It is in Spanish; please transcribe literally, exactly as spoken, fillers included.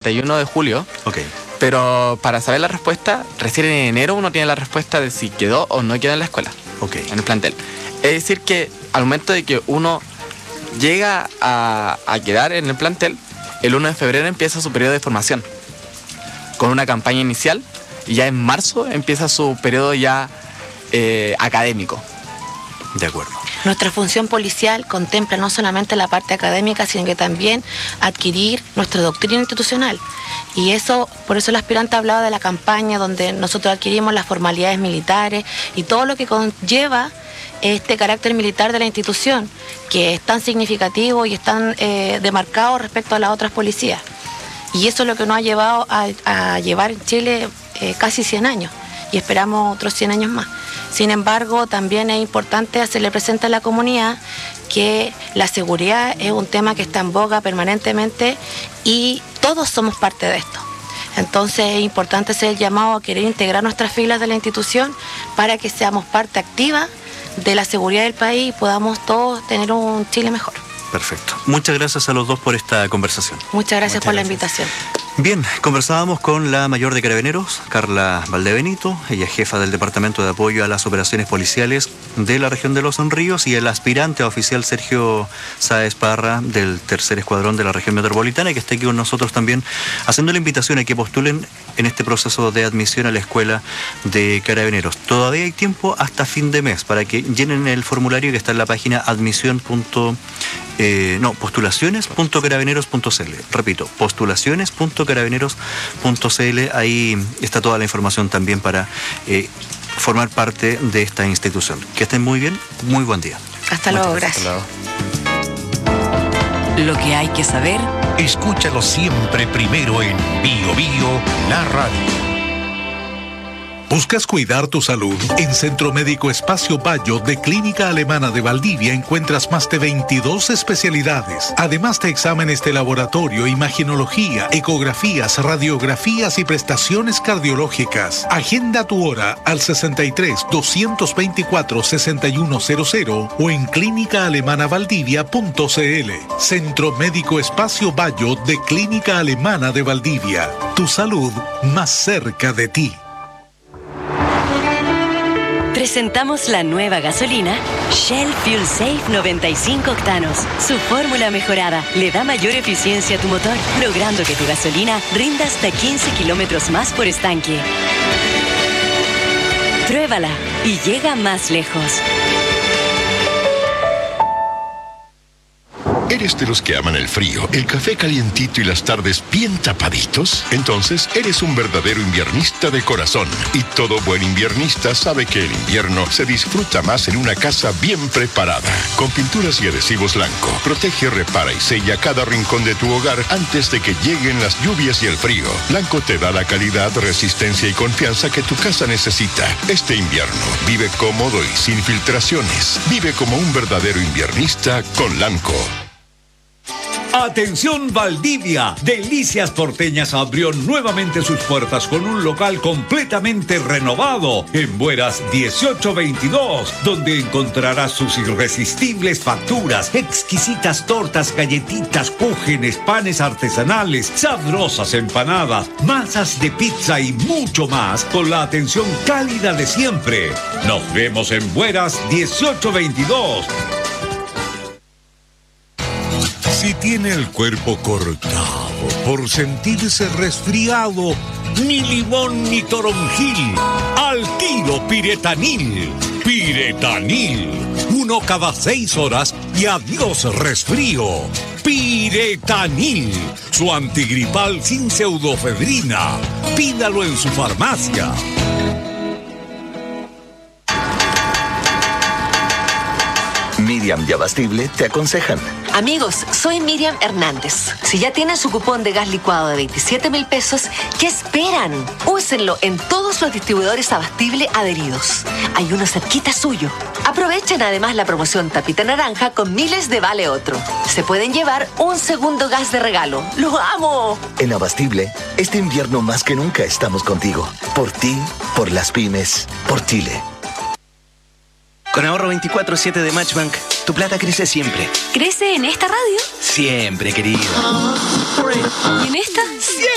treinta y uno de julio. Ok. Pero para saber la respuesta, recién en enero uno tiene la respuesta de si quedó o no quedó en la escuela. Ok. En el plantel. Es decir que al momento de que uno llega a, a quedar en el plantel, el uno de febrero empieza su periodo de formación, con una campaña inicial, y ya en marzo empieza su periodo ya eh, académico. De acuerdo. Nuestra función policial contempla no solamente la parte académica, sino que también adquirir nuestra doctrina institucional. Y eso, por eso el aspirante hablaba de la campaña donde nosotros adquirimos las formalidades militares y todo lo que conlleva este carácter militar de la institución, que es tan significativo y es tan eh, demarcado respecto a las otras policías. Y eso es lo que nos ha llevado a, a llevar en Chile eh, casi cien años, y esperamos otros cien años más. Sin embargo, también es importante hacerle presente a la comunidad que la seguridad es un tema que está en boga permanentemente y todos somos parte de esto. Entonces es importante hacer el llamado a querer integrar nuestras filas de la institución para que seamos parte activa de la seguridad del país y podamos todos tener un Chile mejor. Perfecto. Muchas gracias a los dos por esta conversación. Muchas gracias Muchas por gracias. la invitación. Bien, conversábamos con la mayor de Carabineros, Carla Valdebenito, ella es jefa del Departamento de Apoyo a las Operaciones Policiales de la región de Los Ríos, y el aspirante a oficial Sergio Sáez Parra del tercer escuadrón de la región metropolitana, que está aquí con nosotros también, haciendo la invitación a que postulen en este proceso de admisión a la escuela de Carabineros. Todavía hay tiempo hasta fin de mes para que llenen el formulario que está en la página admisión. Eh, no, postulaciones punto carabineros punto c l. Repito, postulaciones punto carabineros punto c l. Ahí está toda la información también para eh, formar parte de esta institución. Que estén muy bien, muy buen día. Hasta luego, gracias. Hasta luego. Lo que hay que saber. Escúchalo siempre primero en Bio Bio, la radio. ¿Buscas cuidar tu salud? En Centro Médico Espacio Bayo de Clínica Alemana de Valdivia encuentras más de veintidós especialidades, además de exámenes de laboratorio, imagenología, ecografías, radiografías y prestaciones cardiológicas. Agenda tu hora al sesenta y tres, doscientos veinticuatro, sesenta y uno cero cero o en clínica alemana valdivia punto c l. Centro Médico Espacio Bayo de Clínica Alemana de Valdivia. Tu salud más cerca de ti. Presentamos la nueva gasolina Shell Fuel Safe noventa y cinco octanos. Su fórmula mejorada le da mayor eficiencia a tu motor, logrando que tu gasolina rinda hasta quince kilómetros más por estanque. Pruébala y llega más lejos. ¿Eres de los que aman el frío, el café calientito y las tardes bien tapaditos? Entonces eres un verdadero inviernista de corazón. Y todo buen inviernista sabe que el invierno se disfruta más en una casa bien preparada. Con pinturas y adhesivos Lanco, protege, repara y sella cada rincón de tu hogar antes de que lleguen las lluvias y el frío. Lanco te da la calidad, resistencia y confianza que tu casa necesita. Este invierno, vive cómodo y sin filtraciones. Vive como un verdadero inviernista con Lanco. Atención Valdivia, Delicias Porteñas abrió nuevamente sus puertas con un local completamente renovado en Bueras dieciocho veintidós, donde encontrarás sus irresistibles facturas, exquisitas tortas, galletitas, cúgenes, panes artesanales, sabrosas empanadas, masas de pizza y mucho más con la atención cálida de siempre. Nos vemos en Bueras dieciocho veintidós. Si tiene el cuerpo cortado por sentirse resfriado, ni limón ni toronjil, al tiro Piretanil. Piretanil, uno cada seis horas y adiós resfrío. Piretanil, su antigripal sin pseudofedrina. Pídalo en su farmacia. Miriam y Abastible te aconsejan. Amigos, soy Miriam Hernández. Si ya tienen su cupón de gas licuado de veintisiete mil pesos, ¿qué esperan? Úsenlo en todos los distribuidores Abastible adheridos. Hay uno cerquita suyo. Aprovechen además la promoción Tapita Naranja con miles de Vale Otro. Se pueden llevar un segundo gas de regalo. ¡Lo amo! En Abastible, este invierno más que nunca estamos contigo. Por ti, por las pymes, por Chile. Con ahorro veinticuatro siete de Matchbank, tu plata crece siempre. ¿Crece en esta radio? Siempre, querido. ¿Y en esta? Siempre.